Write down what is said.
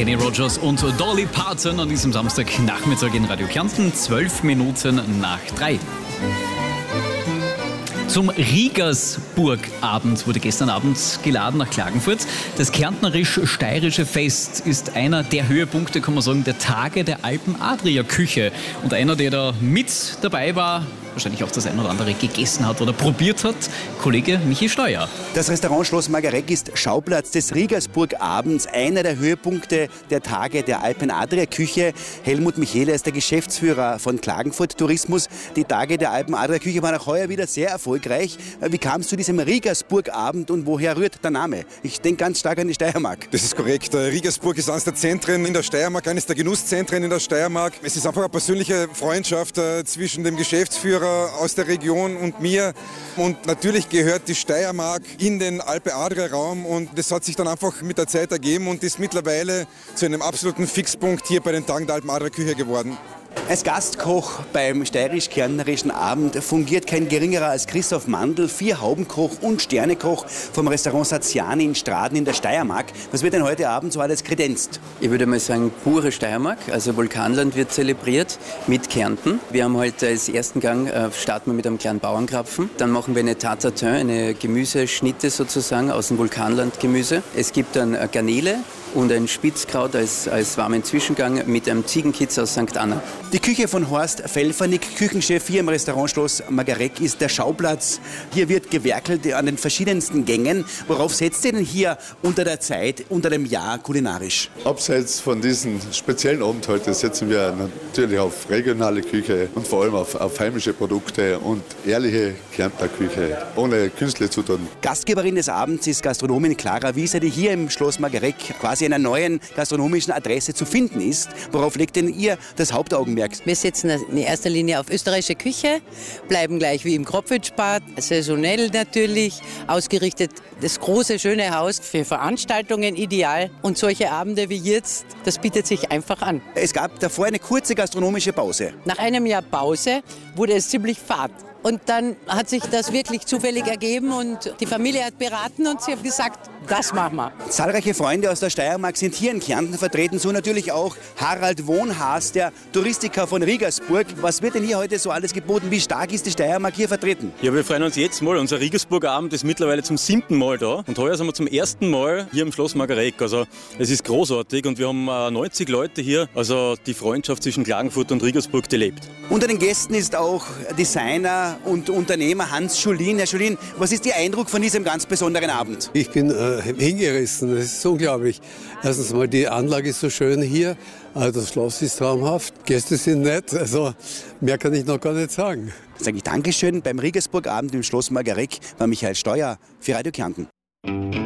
Kenny Rogers und Dolly Parton an diesem Samstagnachmittag in Radio Kärnten, 12 Minuten nach 3. Zum Riegersburg-Abend wurde gestern Abend geladen nach Klagenfurt. Das kärntnerisch-steirische Fest ist einer der Höhepunkte, kann man sagen, der Tage der Alpen-Adria-Küche. Und einer, der da mit dabei war, wahrscheinlich auch das ein oder andere gegessen hat oder probiert hat, Kollege Michi Steuer. Das Restaurant Schloss Magareck ist Schauplatz des Riegersburg-Abends, einer der Höhepunkte der Tage der Alpen-Adria-Küche. Helmut Michele ist der Geschäftsführer von Klagenfurt Tourismus. Die Tage der Alpen-Adria-Küche waren auch heuer wieder sehr erfolgreich. Wie kam es zu diesem Riegersburg-Abend und woher rührt der Name? Ich denke ganz stark an die Steiermark. Das ist korrekt. Riegersburg ist eines der Zentren in der Steiermark, eines der Genusszentren in der Steiermark. Es ist einfach eine persönliche Freundschaft zwischen dem Geschäftsführer aus der Region und mir. Und natürlich gehört die Steiermark in den Alpe-Adria-Raum und das hat sich dann einfach mit der Zeit ergeben und ist mittlerweile zu einem absoluten Fixpunkt hier bei den Tagen der Alpen-Adria-Küche geworden. Als Gastkoch beim steirisch-kärntnerischen Abend fungiert kein geringerer als Christoph Mandl, 4 Haubenkoch und Sternekoch vom Restaurant Saziani in Straden in der Steiermark. Was wird denn heute Abend so alles kredenzt? Ich würde mal sagen, pure Steiermark. Also Vulkanland wird zelebriert mit Kärnten. Wir haben heute als ersten Gang, starten wir mit einem kleinen Bauernkrapfen. Dann machen wir eine Tarte tatin, eine Gemüseschnitte sozusagen aus dem Vulkanland-Gemüse. Es gibt dann Garnele und ein Spitzkraut als warmen Zwischengang mit einem Ziegenkitz aus St. Anna. Die Küche von Horst Pfälfernick, Küchenchef hier im Restaurant Schloss Magareck, ist der Schauplatz. Hier wird gewerkelt an den verschiedensten Gängen. Worauf setzt ihr denn hier unter der Zeit, unter dem Jahr kulinarisch? Abseits von diesem speziellen Abend heute setzen wir natürlich auf regionale Küche und vor allem auf heimische Produkte und ehrliche Kärntner Küche, ohne künstliche Zutaten. Gastgeberin des Abends ist Gastronomin Clara Wieser, die hier im Schloss Magareck quasi einer neuen gastronomischen Adresse zu finden ist. Worauf legt denn ihr das Hauptaugenmerk? Wir setzen in erster Linie auf österreichische Küche, bleiben gleich wie im Kropfwitzbad, saisonell natürlich, ausgerichtet das große, schöne Haus für Veranstaltungen ideal. Und solche Abende wie jetzt, das bietet sich einfach an. Es gab davor eine kurze gastronomische Pause. Nach einem Jahr Pause wurde es ziemlich fad. Und dann hat sich das wirklich zufällig ergeben und die Familie hat beraten und sie haben gesagt, das machen wir. Zahlreiche Freunde aus der Steiermark sind hier in Kärnten vertreten, so natürlich auch Harald Wohnhaas, der Touristiker von Riegersburg. Was wird denn hier heute so alles geboten? Wie stark ist die Steiermark hier vertreten? Ja, wir freuen uns jetzt mal. Unser Riegersburg-Abend ist mittlerweile zum 7. Mal da und heuer sind wir zum 1. Mal hier im Schloss Magareck. Also es ist großartig und wir haben 90 Leute hier. Also die Freundschaft zwischen Klagenfurt und Riegersburg, die lebt. Unter den Gästen ist auch Designer und Unternehmer Hans Schulin. Herr Schulin, was ist Ihr Eindruck von diesem ganz besonderen Abend? Ich bin hingerissen, das ist unglaublich. Erstens mal, die Anlage ist so schön hier, das Schloss ist traumhaft, Gäste sind nett, also mehr kann ich noch gar nicht sagen. Dann sage ich Dankeschön. Beim Riegersburg-Abend im Schloss Magareck war Michael Steuer für Radio Kärnten.